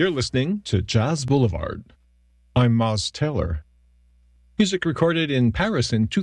You're listening to Jazz Boulevard. I'm Moz Taylor. Music recorded in Paris in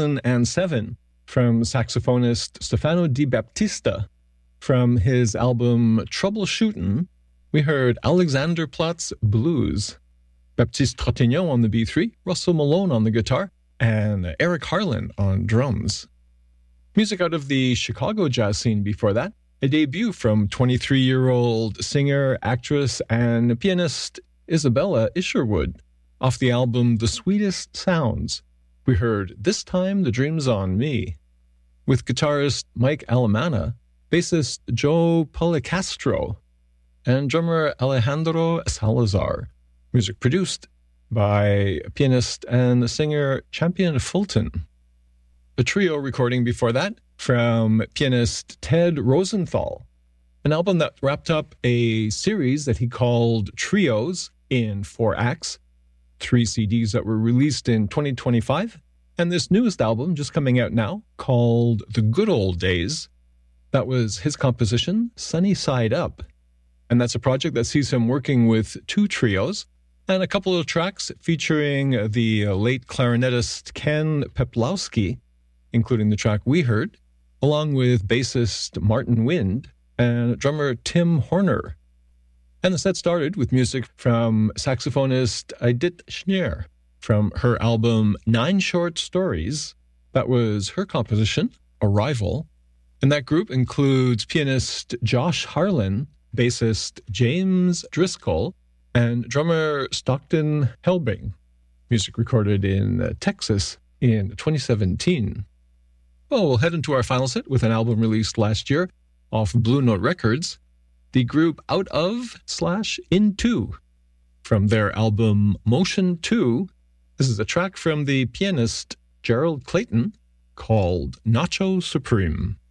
2007 from saxophonist Stefano Di Baptista. From his album Troubleshootin', we heard Alexander Platt's Blues, Baptiste Trottignon on the B3, Russell Malone on the guitar, and Eric Harlan on drums. Music out of the Chicago jazz scene before that, a debut from 23-year-old singer, actress, and pianist Isabella Isherwood. Off the album The Sweetest Sounds, we heard This Time the Dream's on Me, with guitarist Mike Alemana, bassist Joe Policastro, and drummer Alejandro Salazar. Music produced by pianist and singer Champion Fulton. A trio recording before that from pianist Ted Rosenthal, an album that wrapped up a series that he called Trios in 4 acts, 3 CDs that were released in 2025, and this newest album just coming out now called The Good Old Days. That was his composition, Sunny Side Up, and that's a project that sees him working with 2 trios and a couple of tracks featuring the late clarinetist Ken Peplowski, including the track we heard, along with bassist Martin Wind and drummer Tim Horner. And the set started with music from saxophonist Edith Schneer from her album 9 Short Stories. That was her composition, Arrival. And that group includes pianist Josh Harlan, bassist James Driscoll, and drummer Stockton Helbing. Music recorded in Texas in 2017. Well, we'll head into our final set with an album released last year off Blue Note Records, the group Out of/Into, from their album Motion 2. This is a track from the pianist Gerald Clayton called Nacho Supreme.